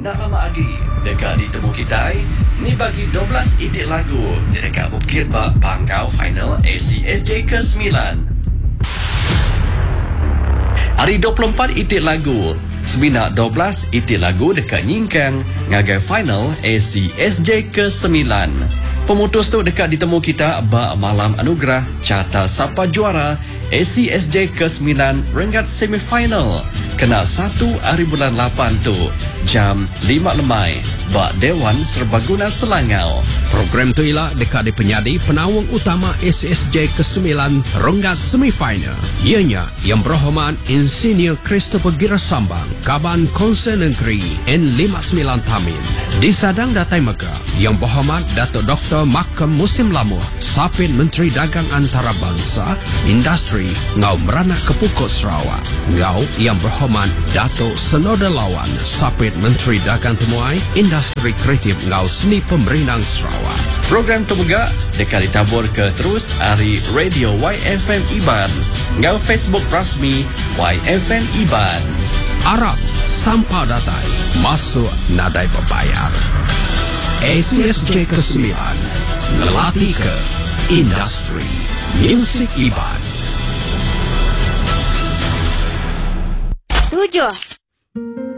Nak lama lagi dekat ditemu kita ni bagi 12 itik lagu dekat bukit bak pangkau final ACSJ ke-9. Hari 24 itik lagu Semina 12 itik lagu dekat Nyingkang ngagai final ACSJ ke-9. Pemutus tu dekat ditemu kita bak malam anugerah carta siapa juara ACSJ ke-9 Rengat semifinal kena 1 hari bulan 8 tu jam 5 lemai bak Dewan Serbaguna Selangau. Program tu ialah dekat di penyadi penawang utama ACSJ ke-9 Rengat semifinal. Ianya yang berhormat Insinyur Christopher Girasambang Kaban Konsen Negeri N59 Tamin. Di Sadang Datai Mega yang berhormat Datuk Dr. Makam Musim Lamuh Sapit Menteri Dagang Antarabangsa Industri Ngau Meranak Kepukut Sarawak. Ngau yang berhormat Datuk Senoda Lawan Sapit Menteri Dagang Temuai Industri Kreatif Ngau Seni Pemerintah Sarawak. Program tu juga dekat ditabur ke terus hari Radio YFM Iban ngau Facebook rasmi YFM Iban. Arab Sampah Datai masuk nadai berbayar. ACSJ ke-9 ngelatih ke industri musik Iban. 7